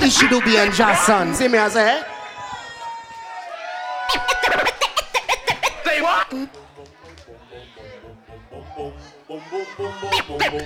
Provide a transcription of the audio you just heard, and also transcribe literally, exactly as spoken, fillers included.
Ishi Dubi and Jason. See me as a Say what?